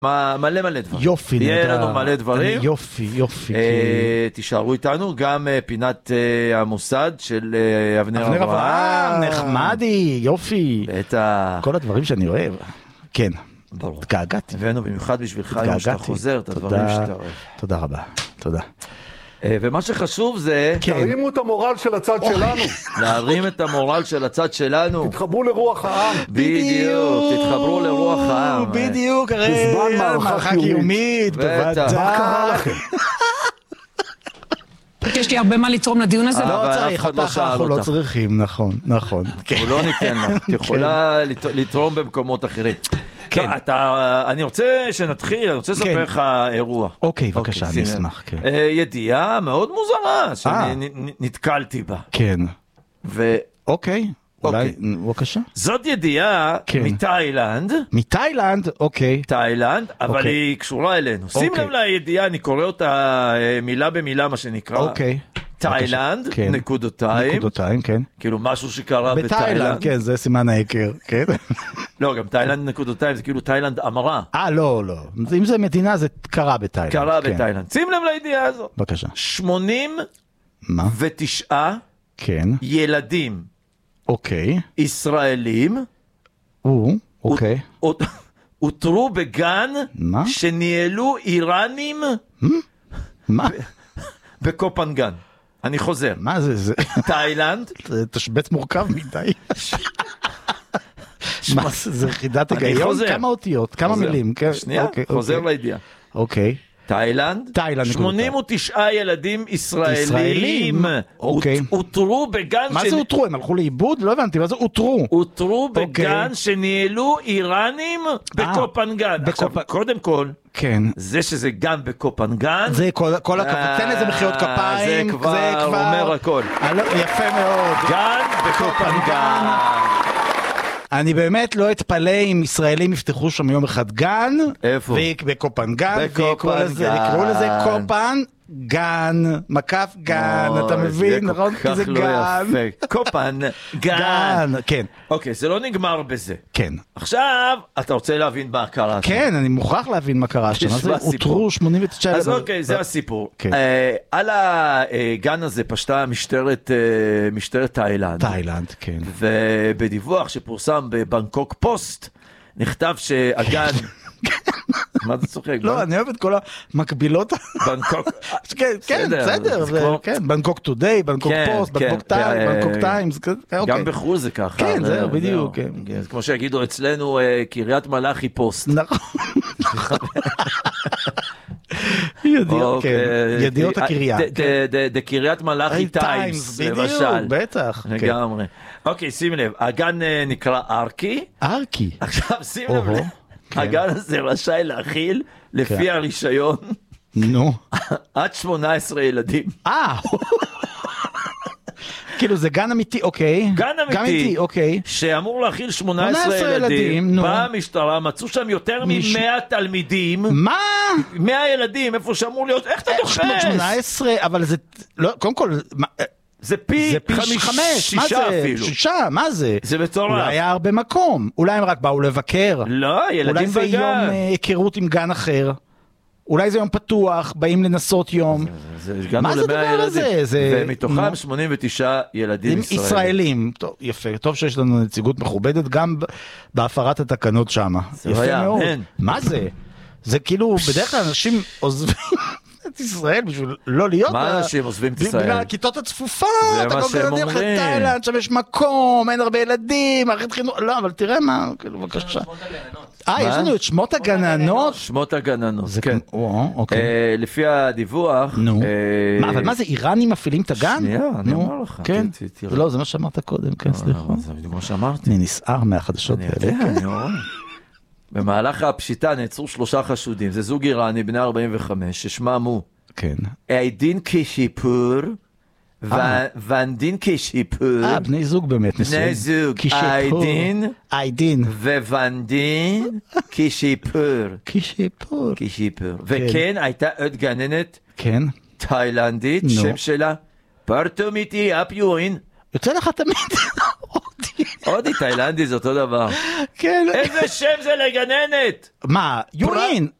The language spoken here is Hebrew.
מלא דברים. יופי, יהיה לנו מלא דברים. יופי. תישארו איתנו, גם פינת המוסד של אבנר אברהם, נחמדי, יופי. בטח. כל הדברים שאני אוהב. כן. ברור. התגעגעתי. הבאנו במיוחד בשבילך, היום שאתה חוזר, את הדברים שאתה אוהב. תודה רבה, תודה. ומה שחשוב זה... תרימו את המורל של הצד שלנו. להרים את המורל של הצד שלנו. תתחברו לרוח העם. בדיוק, תתחברו לרוח העם. בדיוק, הרי בזמן מערכה קיומית, בוודאי. מה קרה לכם? יש לי הרבה מה לתרום לדיון הזה. לא צריך, אנחנו לא צריכים, נכון. הוא לא ניתן לך, את יכולה לתרום במקומות אחרים. כן. אני רוצה שנתחיל, אני רוצה לספר לך אירוע. אוקיי, בבקשה, אני אשמח. ידיעה מאוד מוזרה שנתקלתי בה. כן. אוקיי, אולי, בבקשה. זאת ידיעה מתאילנד. מתאילנד, אוקיי. תאילנד, אבל היא קשורה אלינו. שים לב לידיעה, אני קורא אותה מילה במילה, מה שנקרא. אוקיי. תאילנד, נקודותיים, כן. כאילו משהו שקרה בתאילנד, כן, זה סימן ההיכר, כן. לא, גם תאילנד נקודותיים, זה כאילו תאילנד אמרה. לא. אם זה מדינה, זה קרה בתאילנד. קרה בתאילנד. שים לב לידיעה הזאת. בבקשה. 89 ילדים ישראלים הותרו בגן שניהלו איראנים בקופנגן. אני חוזר. מה זה? תאילנד. זה תשבץ מורכב מדי. מה זה? יחידת היגיון? כמה אותיות? כמה מילים? שנייה, חוזר לידיעה. אוקיי. תאילנד. 89 ילדים ישראלים הותרו בגן... מה זה הותרו? הם הלכו לאיבוד? לא הבנתי, מה זה הותרו? הותרו בגן שניהלו איראנים בקופנגן. עכשיו, קודם כל, זה שזה גן בקופנגן, זה כל הכבוד, תן איזה מחיאות כפיים, זה כבר אומר הכל. יפה מאוד. גן בקופנגן. אני באמת לא אתפלא אם ישראלים יפתחו שם יום אחד גן. איפה? בקופנגן. יקראו לזה קופנגן, מקף גן, אתה מבין? נכון? זה כל כך לא יפה. קופנגן. כן. אוקיי, זה לא נגמר בזה. כן. עכשיו, אתה רוצה להבין מה קרה. כן, אני מוכרח להבין מה קרה שם. אז הותרו 89... אז אוקיי, זה הסיפור. על הגן הזה פשטה משטרת תאילנד. תאילנד, כן. ובדיווח שפורסם בבנקוק פוסט, נכתב שהגן... מה אתה צוחק? לא, אני אוהב את כל המקבילות. בנקוק. כן, בסדר. בנקוק טודיי, בנקוק פוסט, בנקוק טיימס. גם בחו"ל זה ככה. כן, זהו, בדיוק. כמו שיגידו אצלנו, קריית מלאכי פוסט. נכון. ידיעות הקריה. קריית מלאכי טיימס, למשל. בטח. לגמרי. אוקיי, שים לב, הגן נקרא ארקי. ארקי. עכשיו שים לב, הגן הזה רשאי להכיל, לפי הרישיון, עד 18 ילדים. כאילו זה גן אמיתי, אוקיי. גן אמיתי, שאמור להכיל 18 ילדים. באה המשטרה, מצאו שם יותר מ-100 תלמידים. מה? 100 ילדים, איפה שאמור להיות, איך אתה תופס? 18, אבל זה, קודם כל... זה פי 5, מה זה? אפילו. 6, מה זה? זה מטורף. אולי היה הרבה מקום. אולי הם רק באו לבקר. לא, ילדים בגן. אולי זה יום היכרות עם גן אחר. אולי זה יום פתוח, באים לנסות יום. מה זה הדבר הזה? ומתוכם 89 ילדים ישראלים. טוב, יפה. טוב שיש לנו נציגות מכובדת גם בהפרת התקנות שם. יפה מאוד. מה זה? זה כאילו, בדרך כלל אנשים עוזבים את ישראל בשביל לא להיות... מה אנשים עוזבים את ישראל? בגלל הכיתות הצפופה, זה מה שהם אומרים. תאילנד, שם יש מקום, אין הרבה ילדים, מערכת חינוך... לא, אבל תראה מה, כאילו, בבקשה. יש לנו את שמות הגננות? שמות הגננות, כן. אוקיי. לפי הדיווח... נו. אבל מה זה, איראנים מפעילים את הגן? שנייה, אני אומר לך. כן. לא, זה מה שאמרת קודם, כן, סליחה. זה בדיוק מה שאמרתי. אני נסער מהחדשות האלה. אני רואה. במהלך הפשיטה נעצרו 3 חשודים, זה זוג איראני בני 45 ששמם הוא איידין קישיפור ואנדין קישיפור. בני זוג באמת נשואים. בני זוג, איידין וונדין קישיפור. וכן הייתה עוד גננת תאילנדית, שם שלה פרטומיטי אפיואין. יוצא לך תמיד הודי תאילנדי זה אותו דבר. כן. איזה שם זה לגננת? מה? יורין.